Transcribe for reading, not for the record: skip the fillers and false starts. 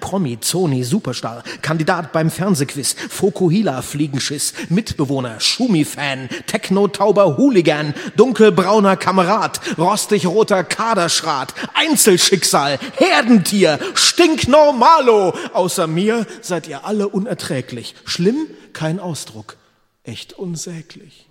Promi, Zoni, Superstar, Kandidat beim Fernsehquiz, Fokuhila, Fliegenschiss, Mitbewohner, Schumi-Fan, Techno-Tauber, Hooligan, dunkelbrauner Kamerad, rostig-roter Kaderschrat, Einzelschicksal, Herdentier, Stinknormalo. Außer mir seid ihr alle unerträglich. Schlimm, kein Ausdruck. Echt unsäglich.